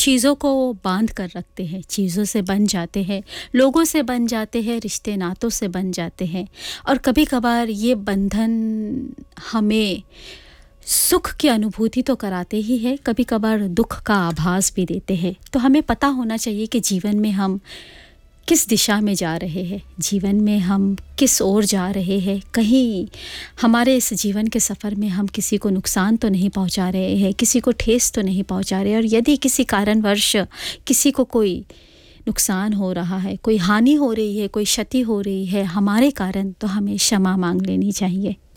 चीज़ों को बांध कर रखते हैं, चीज़ों से बन जाते हैं, लोगों से बन जाते हैं, रिश्ते नातों से बन जाते हैं। और कभी-कभार ये बंधन हमें सुख की अनुभूति तो कराते ही हैं, कभी-कभार दुःख का आभास भी देते हैं। तो हमें पता होना चाहिए कि जीवन में हम किस दिशा में जा रहे हैं, जीवन में हम किस ओर जा रहे हैं। कहीं हमारे इस जीवन के सफ़र में हम किसी को नुकसान तो नहीं पहुंचा रहे हैं, किसी को ठेस तो नहीं पहुंचा रहे। और यदि किसी कारणवश किसी को कोई नुकसान हो रहा है, कोई हानि हो रही है, कोई क्षति हो रही है हमारे कारण, तो हमें क्षमा मांग लेनी चाहिए।